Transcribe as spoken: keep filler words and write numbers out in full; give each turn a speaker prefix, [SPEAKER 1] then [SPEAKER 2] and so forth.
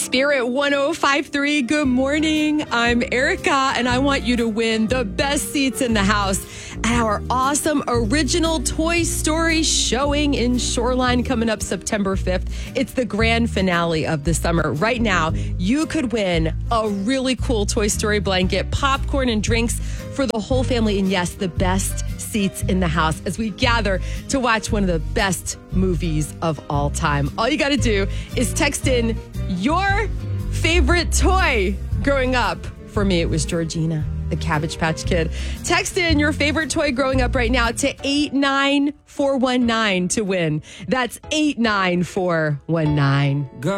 [SPEAKER 1] Spirit one oh five point three. Good morning. I'm Erica, and I want you to win the best seats in the house at our awesome original Toy Story showing in Shoreline coming up September fifth. It's the grand finale of the summer. Right now, you could win a really cool Toy Story blanket, popcorn, and drinks for the whole family. And yes, the best seats in the house as we gather to watch one of the best movies of all time. All you got to do is text in your favorite toy growing up. For me, it was Georgina, the Cabbage Patch Kid. Text in your favorite toy growing up right now to eight nine four one nine to win. That's eight nine four one nine.